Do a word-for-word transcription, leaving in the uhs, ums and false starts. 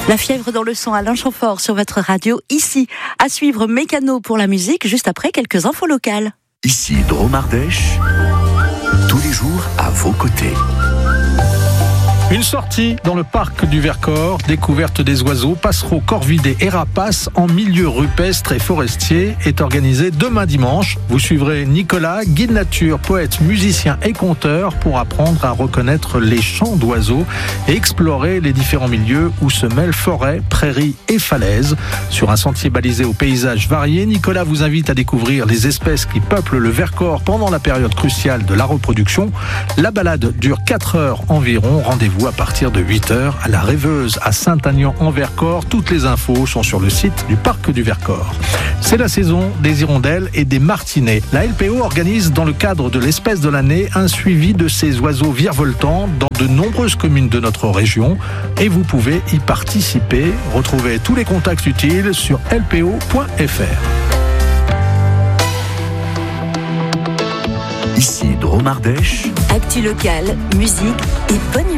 La fièvre dans le sang, Alain Chamfort sur votre radio. Ici, à suivre Mécano pour la musique, juste après quelques infos locales. Ici Drôme Ardèche, tous les jours à vos côtés. Une sortie dans le parc du Vercors, découverte des oiseaux, passereaux, corvidés et rapaces en milieu rupestre et forestier est organisée demain dimanche. Vous suivrez Nicolas, guide nature, poète, musicien et conteur pour apprendre à reconnaître les chants d'oiseaux et explorer les différents milieux où se mêlent forêt, prairies et falaises. Sur un sentier balisé aux paysages variés, Nicolas vous invite à découvrir les espèces qui peuplent le Vercors pendant la période cruciale de la reproduction. La balade dure quatre heures environ. Rendez-vous à partir de huit heures à la Rêveuse à Saint-Aignan-en-Vercors. Toutes les infos sont sur le site du parc du Vercors. C'est la saison des hirondelles et des martinets. La L P O organise dans le cadre de l'espèce de l'année un suivi de ces oiseaux virevoltants dans de nombreuses communes de notre région et vous pouvez y participer. Retrouvez tous les contacts utiles sur l p o point f r. Ici Drôme Ardèche. Actu locale, musique et bonne humeur.